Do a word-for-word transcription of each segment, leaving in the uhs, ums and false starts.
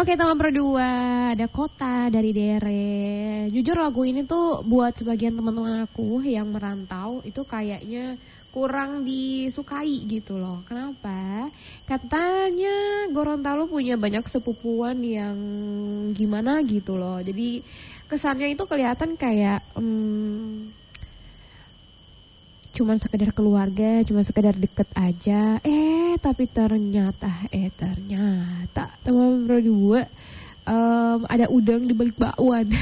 Oke, teman berdua, ada Kota dari Dere. Jujur lagu ini tuh buat sebagian teman-teman aku yang merantau itu kayaknya kurang disukai gitu loh. Kenapa? Katanya Gorontalo punya banyak sepupuan yang gimana gitu loh. Jadi kesannya itu kelihatan kayak hmm, cuman sekedar keluarga, cuma sekedar deket aja. Eh, tapi ternyata, eh ternyata teman berdua um, ada udang di balik bakwan.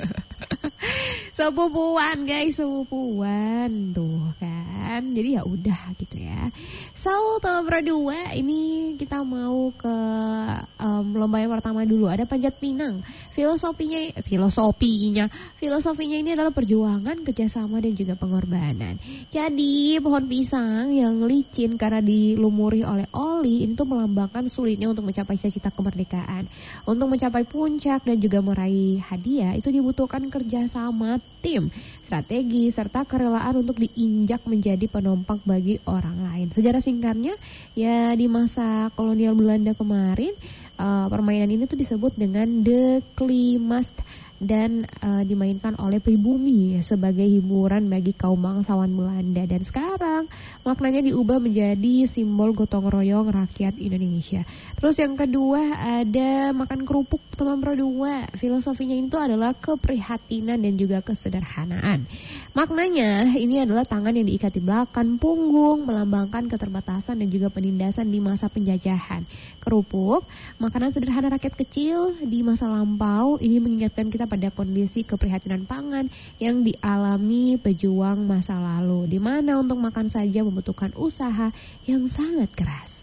Sepupuan guys, sepupuan tuh kan. Jadi ya udah gitu ya. So teman berdua, ini kita mau ke um, lomba yang pertama dulu. Ada panjat pinang. Filosofinya, filosofinya, filosofinya ini adalah perjuangan, kerjasama dan juga pengorbanan. Jadi pohon pisang yang licin karena dilumuri oleh oli itu melambangkan sulitnya untuk mencapai cita-cita kemerdekaan. Untuk mencapai puncak dan juga meraih hadiah itu dibutuhkan kerjasama tim, strategi, serta kerelaan untuk diinjak menjadi penumpang bagi orang lain. Sejarah singkatnya, ya di masa kolonial Belanda kemarin, uh, permainan ini tuh disebut dengan De Klimast dan uh, dimainkan oleh pribumi sebagai hiburan bagi kaum bangsawan Belanda. Dan sekarang maknanya diubah menjadi simbol gotong royong rakyat Indonesia. Terus yang kedua ada makan kerupuk teman berdua. Filosofinya itu adalah keprihatinan dan juga kesederhanaan. Maknanya ini adalah tangan yang diikat di belakang punggung, melambangkan keterbatasan dan juga penindasan di masa penjajahan. Kerupuk, makanan sederhana rakyat kecil di masa lampau, ini mengingatkan kita pada kondisi keprihatinan pangan yang dialami pejuang masa lalu, di mana untuk makan saja membutuhkan usaha yang sangat keras.